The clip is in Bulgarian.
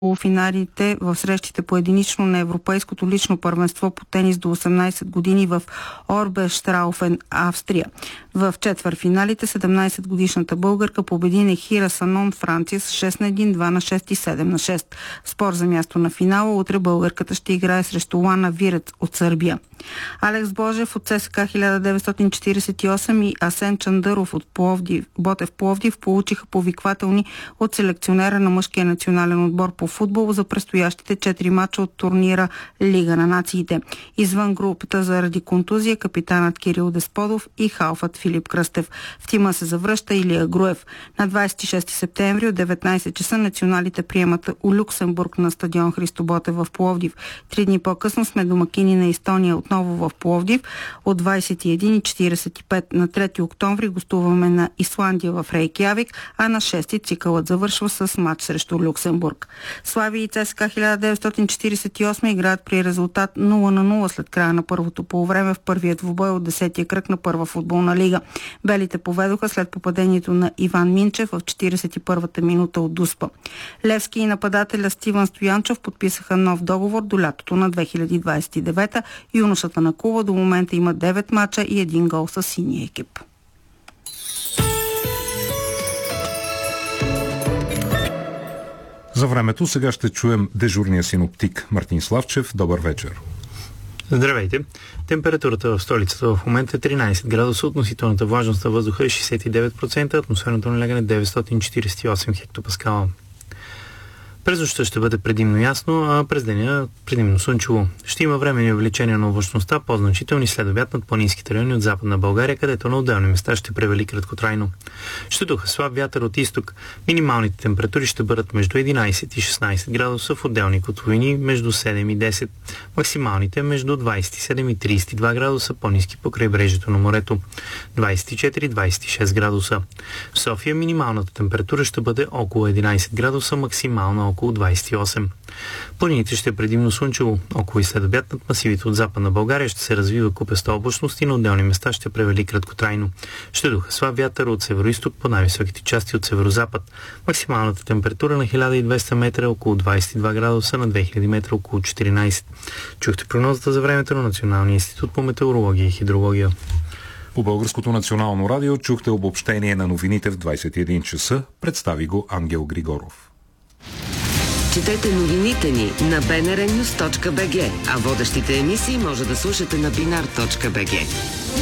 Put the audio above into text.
полуфиналите в срещите по единично на Европейското лично първенство по тенис до 18 години в Орбештауфен, Австрия. В четвъртфиналите 17-годишната българка победи Нехира Санон, Франция с 6-1, 2-6 и 7-6. В спор за място на финала утре българката ще играе срещу Лана Вирец от Сърбия. Алекс Божев от ЦСКА 1948 и Асен Чандъров от Ботев Пловдив получиха повиквателни от селекционера на мъжкия национален отбор по футбол за предстоящите 4 мача от турнира Лига на нациите. Извън групата заради контузия капитанът Кирил Десподов и халфът Филип Кръстев. В тима се завръща Илия Груев. На 26 септември от 19 часа националите приемат у Люксембург на стадион Христо Ботев в Пловдив. 3 дни по-късно сме домакини на Естония отново в Пловдив от 21:45. На 3 октомври гостуваме на Исландия в Рейкявик, а на 6 цикълът завършва с матч срещу Люксембург. Слави и ЦСКА 1948 играят при резултат 0-0 след края на първото полувреме в първият двубой от 10-я кръг на първа футболна лига. Белите поведоха след попадението на Иван Минчев в 41-та минута от Дуспа. Левски и нападателя Стиван Стоянчов подписаха нов договор до лятото на 2029-та. Юношата на клуба до момента има 9 мача и 1 гол със синия екип. За времето сега ще чуем дежурния синоптик Мартин Славчев. Добър вечер. Здравейте! Температурата в столицата в момента е 13 градуса, относителната влажност на въздуха е 69%, атмосферното налягане 948 хектопаскала. През нощта ще бъде предимно ясно, а през деня предимно слънчево. Ще има временни увеличения на облачността, по-значителни след обяд над планинските райони от Западна България, където на отделни места ще превали краткотрайно. Ще духа слаб вятър от изток. Минималните температури ще бъдат между 11 и 16 градуса, в отделни котловини между 7 и 10. Максималните между 27 и 32 градуса, по-ниски по крайбрежието на морето. 24-26 градуса. В София минималната температура ще бъде около 11 градуса, максимална около 28. Планините ще е предимно слънчево. Около и след обяд над масивите от Западна България ще се развива купеста облачност и на отделни места ще превали краткотрайно. Ще духа слаб вятър от североизток по най-високите части от северозапад. Максималната температура на 1200 метра около 22 градуса, на 2000 метра около 14. Чухте прогнозата за времето на Националния институт по метеорология и хидрология. По Българското национално радио чухте обобщение на новините в 21 часа. Представи го Ангел Григоров. Четете новините ни на bnrnews.bg, а водещите емисии може да слушате на binar.bg.